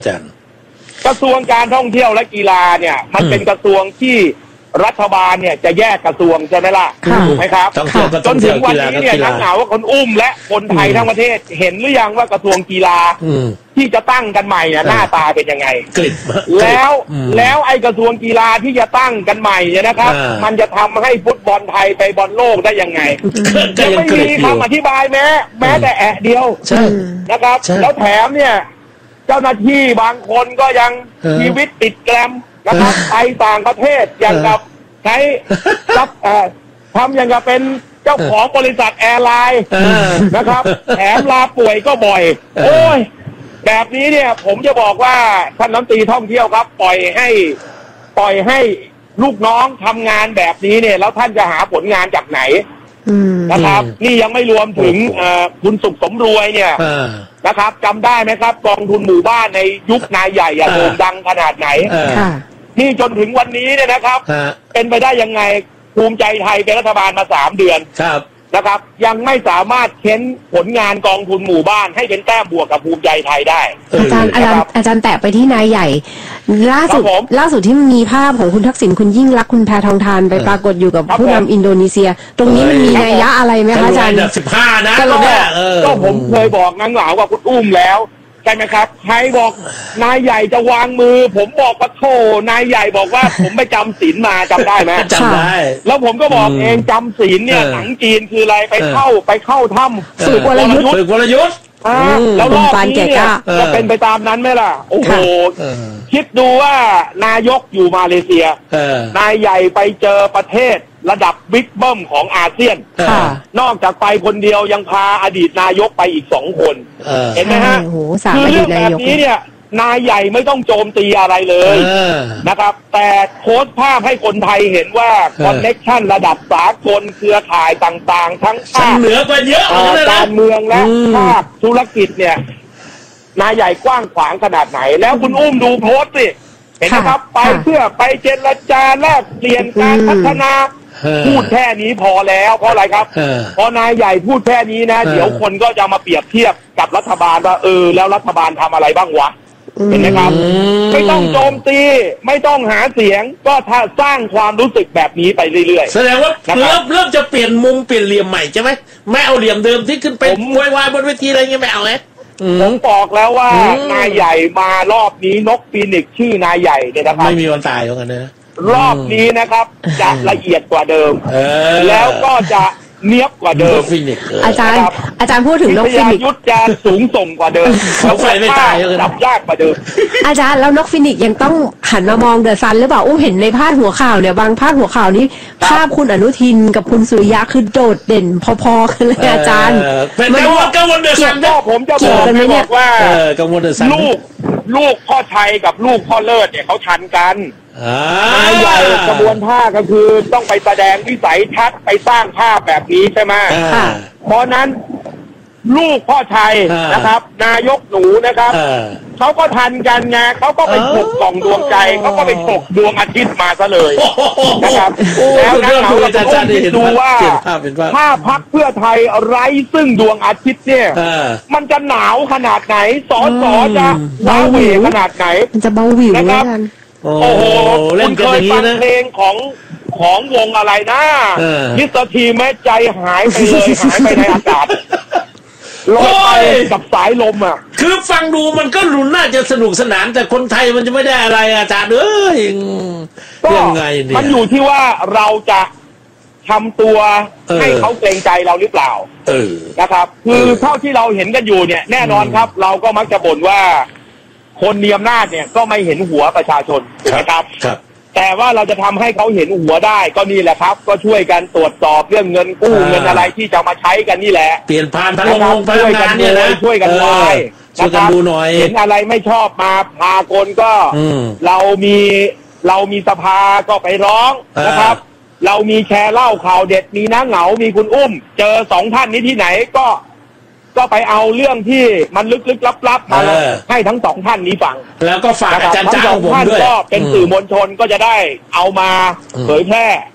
อาจารย์กระทรวงการท่องเที่ยวและกีฬาเนี่ยมันเป็นกระทรวงที่รัฐบาลเนี่ยจะแยกกระทรวงใช่ไหมล่ะถูกไหมครับจนถึงวันนี้เนี่ยทั้งหนาว่าคนอุ้มและคนไทยทั้งประเทศเห็นหรือยังว่ากระทรวงกีฬาที่จะตั้งกันใหม่เนี่ยหน้าตาเป็นยังไงแล้วไอ้กระทรวงกีฬาที่จะตั้งกันใหม่เนี่ยนะครับมันจะทำให้ฟุตบอลไทยไปบอลโลกได้ยังไงจะไม่มีคำอธิบายแม้แต่แอะเดียวนะครับแล้วแถมเนี่ยเจ้าหน้าที่บางคนก็ยังชีวิตติดแกรมนะครับไปต่างประเทศอย่างกับใช้รับทำอย่างกับเป็นเจ้าของบริษัทแอร์ไลน์นะครับแถมลาป่วยก็บ่อยโอ้ยแบบนี้เนี่ยผมจะบอกว่าท่านรัฐมนตรีท่องเที่ยวครับปล่อยให้ลูกน้องทำงานแบบนี้เนี่ยแล้วท่านจะหาผลงานจากไหนนะครับนี่ยังไม่รวมถึงคุณสุขสมรวยเนี่ยนะครับจำได้ไหมครับกองทุนหมู่บ้านในยุคนายใหญ่โด่งดังขนาดไหนนี่จนถึงวันนี้เนี่ยนะครับเป็นไปได้ยังไงภูมิใจไทยเป็นรัฐบาลมา3 เดือนนะครับยังไม่สามารถเค้นผลงานกองทุนหมู่บ้านให้เป็นแต้มบวกกับภูมิใจไทยได้อาจารย์แตะไปที่นายใหญ่ล่าสุดที่มีภาพของคุณทักษิณคุณยิ่งลักษณ์คุณแพทองธารไปปรากฏอยู่กับผู้นำอินโดนีเซียตรงนี้มันมีนัยยะอะไรไหมคะอาจารย์ 15นะก็ผมเคยบอกนางหลาวว่าคุณอุ้มแล้วใช่ไหมครับใครบอกนายใหญ่จะวางมือผมบอกว่าโธ่นายใหญ่บอกว่าผมไปจำศีลมาจำได้ไหมจำได้แล้วผมก็บอกเองจำศีลเนี่ยหนังจีนคืออะไรไปเข้าถ้ำฝึกวรยุทธ์แล้วรอบนี้เนี่ยจะเป็นไปตามนั้นไหมล่ะโอ้โหคิดดูว่านายกอยู่มาเลเซียนายใหญ่ไปเจอประเทศระดับบิ๊กเบิ้มของอาเซียนนอกจากไปคนเดียวยังพาอดีตนายกไปอีก2 คนเห็นไหมฮะคือเรื่องแบบนี้เนี่ยนายใหญ่ไม่ต้องโจมตีอะไรเลยนะครับแต่โพสต์ภาพให้คนไทยเห็นว่าคอนเนคชั่นระดับสากลเครือข่ายต่างๆทั้งภาคเหนือไปเยอะการเมืองและภาคธุรกิจเนี่ยนายใหญ่กว้างขวางขนาดไหนแล้วคุณอุ้มดูโพสต์สิเห็นไหมครับไปเพื่อไปเจรจาแลกเปลี่ยนการพัฒนาพูดแค่นี้พอแล้วเพราะอะไรครับพอนายใหญ่พูดแค่นี้นะเดี๋ยวคนก็จะมาเปรียบเทียบกับรัฐบาลว่าแล้วรัฐบาลทำอะไรบ้างวะเห็นไหมครับไม่ต้องโจมตีไม่ต้องหาเสียงก็ถ้าสร้างความรู้สึกแบบนี้ไปเรื่อยๆแสดงว่าเริ่มจะเปลี่ยนมุมเปลี่ยนเหลี่ยมใหม่ใช่ไหมไม่เอาเหลี่ยมเดิมที่ขึ้นไปวายบนเวทีอะไรเงี้ยไม่เอาผมบอกแล้วว่านายใหญ่มารอบนี้นกฟีนิกซ์ชื่อนายใหญ่เนี่ยนะครับไม่มีวันตายเหมือนกันนะรอบนี้นะครับจะละเอียดกว่าเดิมแล้วก็จะเนียบกว่าเดิมอาจารย์พูดถึงนกฟินิกซ์ยุทธจะสูงส่งกว่าเดิมเขาไฟไม่ตายจับยากกว่าเดิมอาจารย์แล้วนกฟินิกซ์ยังต้องหันมามองเดอะซันหรือเปล่าเห็นในพาดหัวข่าวเนี่ยบางพาดหัวข่าวนี้ภาพคุณอนุทินกับคุณสุริยะคือโดดเด่นพอๆกันเลยอาจารย์เป็นกังวลเดอะซันผมจะบอกว่ากังวลเดอะซันลูกพ่อชัยกับลูกพ่อเลิศเนี่ยเขาชันกันนายใหญ่กระบวนท่าก็คือต้องไปแสดงวิสัยทัศน์ไปสร้างภาพแบบนี้ใช่ไหมเพราะนั้นลูกพ่อชัยนะครับนายกหนูนะครับเขาก็ทันกันไงเขาก็ไปฉกกล่องดวงใจเขาก็ไปฉกดวงอาทิตย์มาซะเลยนะครับแล้วนักข่าวก็ต้องดูว่าถ้าพรรคเพื่อไทยไร้ซึ่งดวงอาทิตย์เนี่ยมันจะหนาวขนาดไหนสอจะว้าเหวขนาดไหนมันจะเบาหวิวนะครับโอ้โหคุณเคยฟังเพลงของวงอะไรนะมิสเตอร์ทีแม่ใจหายไปเลยหายไปในอากาศลอยไปกับสายลมอ่ะคือฟังดูมันก็รุนน่าจะสนุกสนานแต่คนไทยมันจะไม่ได้อะไรอาจารย์ยังไงเนี่ยมันอยู่ที่ว่าเราจะทำตัวให้เขาเกรงใจเราหรือเปล่านะครับคือเท่าที่เราเห็นกันอยู่เนี่ยแน่นอนครับเราก็มักจะบ่นว่าคนมีอำนาจเนี่ยก็ไม่เห็นหัวประชาชนนะครับแต่ว่าเราจะทำให้เขาเห็นหัวได้ก็นี่แหละครับก็ช่วยกันตรวจสอบเรื่องเงินกู้เงินอะไรที่จะมาใช้กันนี่แหละเปลี่ยนผ่านพลังช่วยกันเนี่ยนะช่วยกันไว้ช่วยกันดูหน่อยเห็นอะไรไม่ชอบมาพากลก็เรามีสภาก็ไปร้องนะครับเรามีแชร์เล่าข่าวเด็ดมีน้าเหงามีคุณอุ้มเจอ2 ท่านนี้ที่ไหนก็ไปเอาเรื่องที่มันลึกๆลับๆมาให้ทั้ง2 ท่านนี้ฟังแล้วก็ฝากอาจารย์เจ้าผมด้วยก็เป็นสื่อมวลชนก็จะได้เอามาเผยแพร่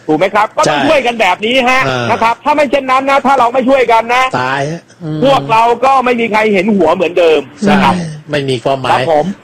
ถูกไหมครับก็ต้องช่วยกันแบบนี้ฮะนะครับถ้าไม่เช่นนั้นนะถ้าเราไม่ช่วยกันนะตายพวกเราก็ไม่มีใครเห็นหัวเหมือนเดิมนะครับไม่มีความหมาย